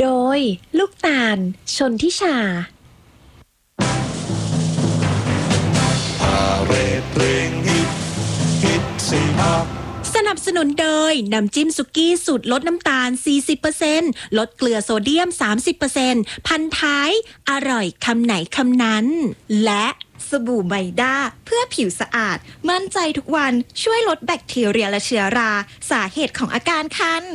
โดยลูกตาลชนทิชาพาเรดเพลงฮิตสี่ภาคสนับสนุนโดยน้ำจิ้มสุกี้สูตรลดน้ำตาล 40% ลดเกลือโซเดียม 30% พันท้ายอร่อยคำไหนคำนั้นและสบู่ไมด้าเพื่อผิวสะอาดมั่นใจทุกวันช่วยลดแบคทีเรียและเชื้อราสาเหตุของอาการคัน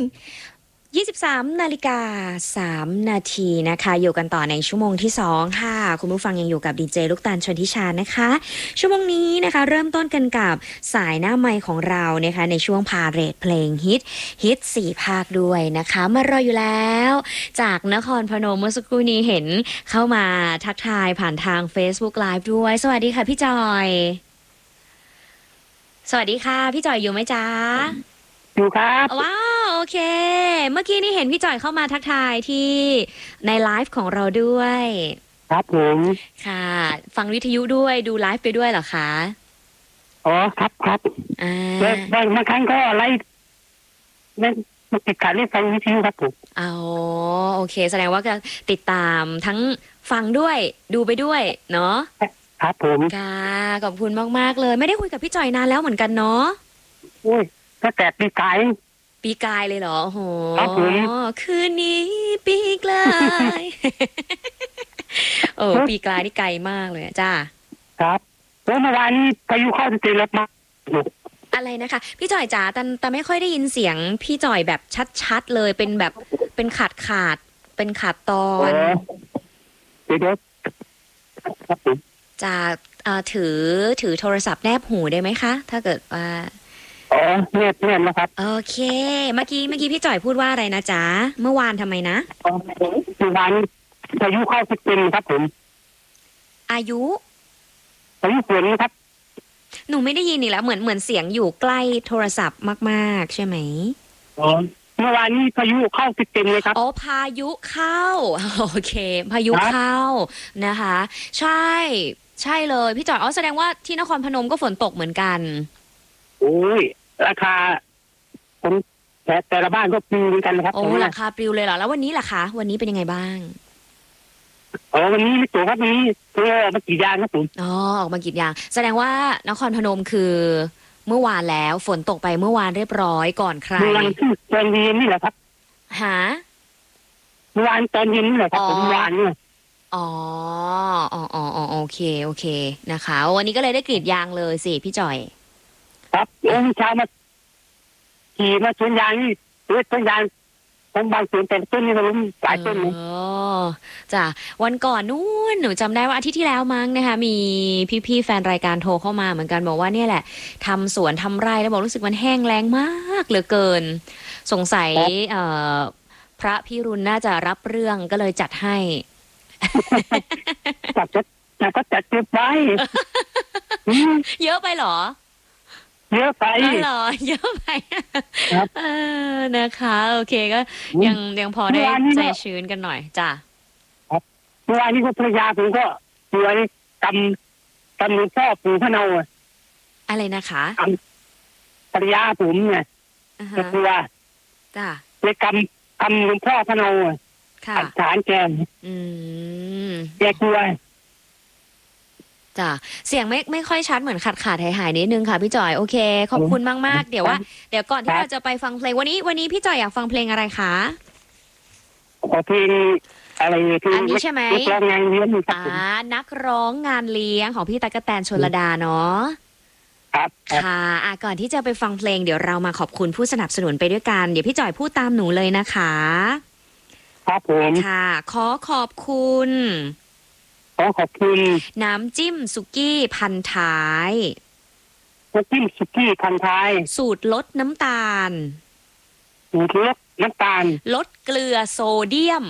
23:03 นาทีนะคะอยู่กันต่อในชั่วโมงที่2ค่ะคุณผู้ฟังยังอยู่กับดีเจลูกตาลชนทิชานะคะชั่วโมงนี้นะคะเริ่มต้นกันกับสายหน้าไมค์ของเรานะคะในช่วงพาเรดเพลงฮิต4ภาคด้วยนะคะมารออยู่แล้วจากนครพนมเมื่อสักครู่นี้เห็นเข้ามาทักทายผ่านทาง Facebook Live ด้วยสวัสดีค่ะพี่จอยสวัสดีค่ะพี่จอยอยู่ไหมจ๊ะอยู่ครับว้าวโอเคเมื่อกี้นี้เห็นพี่จอยเข้ามาทักทายที่ในไลฟ์ของเราด้วยครับผมค่ะฟังวิทยุด้วยดูไลฟ์ไปด้วยเหรอคะอ๋อครับบางครั้งก็ไลฟ์ไม่ติดขัดเรื่องฟังวิทยุครับผมอ๋อโอเคแสดงว่าก็ติดตามทั้งฟังด้วยดูไปด้วยเนาะครับผมค่ะขอบคุณมากๆเลยไม่ได้คุยกับพี่จอยนานแล้วเหมือนกันเนาะโอ้ยก็แต่ปีกายเลยเหรอโอ้โหคืนนี้ปีกลายโอ้ปีกลายนี่ไกลมากเลยจ้าครับแล้วเมื่อวานนี้พายุเข้าตีรถมาอะไรนะคะพี่จอยจ๋าแต่ไม่ค่อยได้ยินเสียงพี่จอยแบบชัดๆเลยเป็นแบบเป็นขาดตอนเดี๋ยวครับผมจะถือโทรศัพท์แนบหูได้ไหมคะถ้าเกิดว่าอ๋อเนี่ยนะครับโอเคเมื่อกี้พี่จ่อยพูดว่าอะไรนะจ๊ะเมื่อวานทำไมนะเมื่อวานพายุเข้าสิบเป็นครับผมพายุฝนครับหนูไม่ได้ยินอีกแล้วเหมือนเสียงอยู่ใกล้โทรศัพท์มากๆใช่ไหมอ๋อเมื่อวานนี้พายุเข้าสิบเป็นเลยครับอ๋อพายุเข้าโอเคพายุเข้านะคะใช่เลยพี่จ่อยแสดงว่าที่นครพนมก็ฝนตกเหมือนกันโอ้ยราคาผมแต่ละบ้านก็ปลิวเหมือนกันนะครับโอ้ราคาปลิวเลยเหรอแล้ววันนี้ล่ะคะวันนี้เป็นยังไงบ้างวันนี้ไม่ตกครับวันนี้เพื่อมากรีดยางครับผมอ๋อออกมากรีดยางแสดงว่านครพนมคือเมื่อวานแล้วฝนตกไปเมื่อวานเรียบร้อยก่อนใครเมื่อวานตอนเย็นนี่แหละครับหาเมื่อวานตอนเย็นนี่แหละครับเมื่อวานเนี่ยอ๋อโอเคนะคะวันนี้ก็เลยได้กรีดยางเลยสิพี่จ่อยครับเช้ามาขี่มาสวนยางนี่ต้นยางทั้งบางสวนแต่ต้นนี่มันล้มหลายต้นเลยจ้ะวันก่อนนู้นหนูจำได้ว่าอาทิตย์ที่แล้วมั้งนะคะมีพี่ๆแฟนรายการโทรเข้ามาเหมือนกันบอกว่าเนี่ยแหละทำสวนทำไร่แล้วบอกรู้สึกมันแห้งแล้งมากเหลือเกินสงสัยพระพี่รุณน่าจะรับเรื่องก็เลยจัดให้จัดเก็บไว้เยอะไปหรอเยอะไปเหรอเยอะไปครับนะคะโอเคก็ยังพอได้ใจชื้นกันหน่อยจ้ะครับเมื่อวานนี้ก็ภรรยาผมก็ป่วยกำหลวงพ่อปู่พะเนาอะไรนะคะภรรยาผมเนี่ยจะกลัวจ้ะเลยกำหลวงพ่อพะเนาค่ะฐานแกแกกลัวจ้ะเสียงไม่ค่อยชัดเหมือนขาดหายนิดนึงค่ะพี่จอยโอเคขอบคุณมากๆเดี๋ยวก่อนที่เราจะไปฟังเพลงวันนี้พี่จอยอยากฟังเพลงอะไรคะเพลงอะไรอันนี้ใช่ไหมนักร้องงานเลี้ยงนักร้องงานเลี้ยงของพี่ตั๊กแตนชลดาเนาะครับค่ะก่อนที่จะไปฟังเพลงเดี๋ยวเรามาขอบคุณผู้สนับสนุนไปด้วยกันเดี๋ยวพี่จอยพูดตามหนูเลยนะคะครับผมค่ะขอขอบคุณน้ำจิ้มสุกี้พันท้ายน้ำจิ้มสุกี้พันท้ายสูตรลดน้ำตาลลดลดเกลือโซเดียม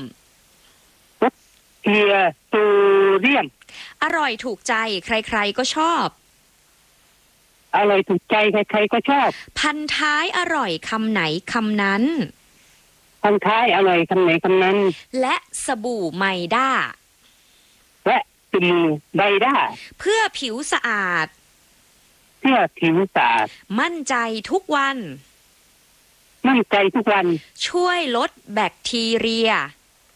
อร่อยถูกใจใครๆก็ชอบอร่อยถูกใจใครๆก็ชอบพันท้ายอร่อยคำไหนคำนั้นพันท้ายอร่อยคำไหนคำนั้นและสบู่ไมด้าเพื่อผิวสะอาดมั่นใจทุกวันช่วยลดแบคทีเรีย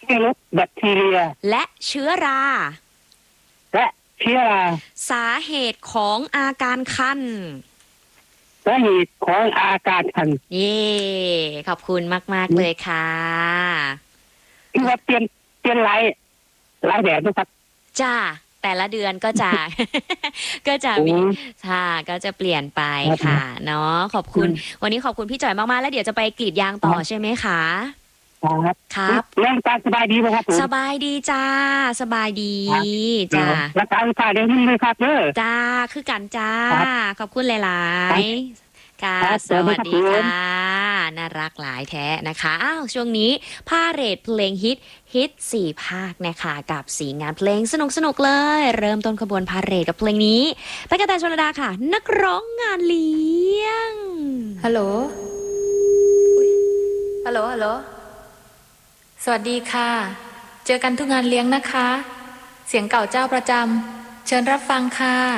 ช่วยลดแบคทีเรียและเชื้อราและเชื้อราสาเหตุของอาการคันสาเหตุของอาการคันเย่ขอบคุณมากๆเลยค่ะที่ว่าเปลี่ยนหลายแบบนะครับจ้าแต่ละเดือนก็จะ ก็จะมีค่ะก็จะเปลี่ยนไปค่ะเนาะขอบคุณวันนี้ขอบคุณพี่จ่อยมากๆแล้วเดี๋ยวจะไปกรีดยางต่อใช่ไหมคะ ครับเรื่องการสบายดีไหมครับผมสบายดีจ้าสบายดีจ้ารักษาอุตสาหเดี๋ยวนี้เลยครับเด้อจ้าคือกันจ้าครับขอบคุณหลายๆค่ะครับสวัสดีสวัสดีครัค่ะบน่ารักหลายแท้นะคะอ้าวช่วงนี้พาเรทเพลงฮิต4ภาคนะคะกับสีงานเพลงสนุกๆเลย เริ่มต้นขบวนพาเรทกับเพลงนี้ตั๊กแตนชลดาค่ะ นักร้องงานเลี้ยงฮัลโหลฮัลโหลฮัลโหลสวัสดีค่ะ เจอกันทุกงานเลี้ยงนะคะ เสียงเก่าเจ้าประจำ เชิญรับฟังค่ะ